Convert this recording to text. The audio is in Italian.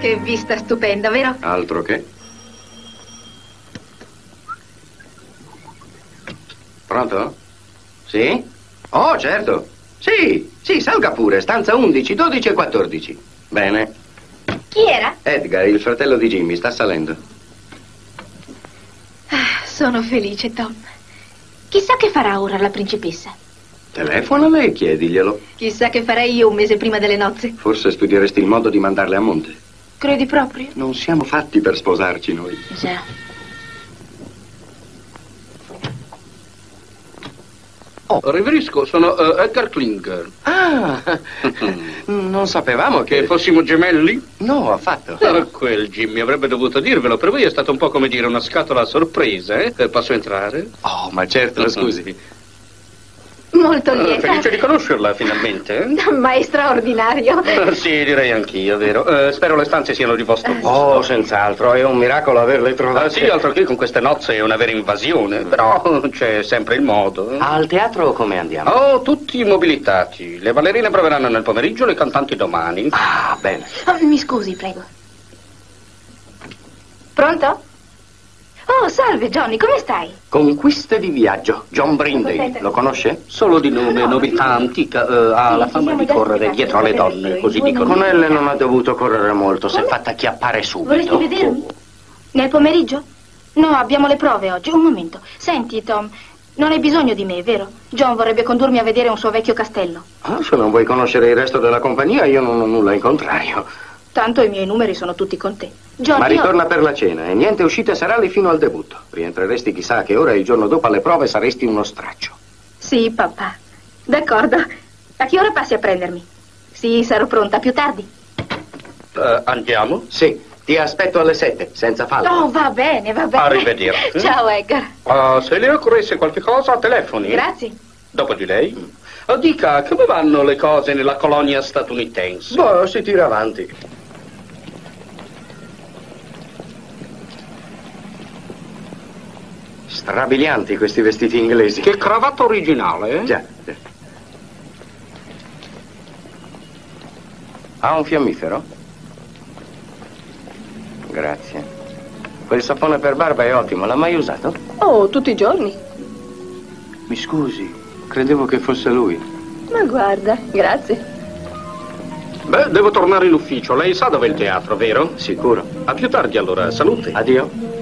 Che vista stupenda, vero? Altro che. Pronto? Sì? Oh, certo. Sì, salga pure. Stanza 11, 12 e 14. Bene. Chi era? Edgar, il fratello di Jimmy, sta salendo. Sono felice, Tom. Chissà che farà ora la principessa. Telefonale e chiediglielo. Chissà che farei io un mese prima delle nozze. Forse studieresti il modo di mandarle a monte. Credi proprio? Non siamo fatti per sposarci noi. Già. Oh, riverisco, sono Edgar Klinger. Ah, non sapevamo Che fossimo gemelli? No, affatto. Quel Jimmy avrebbe dovuto dirvelo, per voi è stato un po' come dire una scatola a sorpresa, eh? Posso entrare? Oh, ma certo, scusi. Molto lieta. Felice di conoscerla, finalmente. Ma è straordinario. Sì, direi anch'io, vero. Spero le stanze siano di vostro gusto. Oh, senz'altro, è un miracolo averle trovate. Sì, altro che con queste nozze è una vera invasione, però c'è sempre il modo. Al teatro come andiamo? Oh, tutti mobilitati. Le ballerine proveranno nel pomeriggio, le cantanti domani. Ah, bene. Oh, mi scusi, prego. Pronto? Oh, salve, Johnny, come stai? Conquiste di viaggio. John Brindley, lo conosce? Solo di nome, nobiltà antica, ha la fama di correre dietro alle donne, così dicono. Con elle non ha dovuto correre molto, si è fatta acchiappare subito. Vorresti vedermi? Nel pomeriggio? No, abbiamo le prove oggi. Un momento. Senti, Tom, non hai bisogno di me, vero? John vorrebbe condurmi a vedere un suo vecchio castello. Ah, se non vuoi conoscere il resto della compagnia, io non ho nulla in contrario. Tanto i miei numeri sono tutti con te. John, Ma ritorna per la cena e niente uscite serali fino al debutto. Rientreresti chissà a che ora e il giorno dopo alle prove saresti uno straccio. Sì, papà. D'accordo. A che ora passi a prendermi? Sì, sarò pronta più tardi. Andiamo? Sì, ti aspetto alle 7, senza fallo. Oh, va bene, va bene. Arrivederci. Ciao, Edgar. Se le occorresse qualche cosa, telefoni. Grazie. Dopo di lei? Dica, come vanno le cose nella colonia statunitense? Boh, si tira avanti. Strabilianti questi vestiti inglesi. Che cravatta originale, eh? Già. Ha un fiammifero? Grazie. Quel sapone per barba è ottimo, l'ha mai usato? Oh, tutti i giorni. Mi scusi, credevo che fosse lui. Ma guarda, grazie. Beh, devo tornare in ufficio. Lei sa dove è il teatro, vero? Sicuro. A più tardi allora, salute. Addio.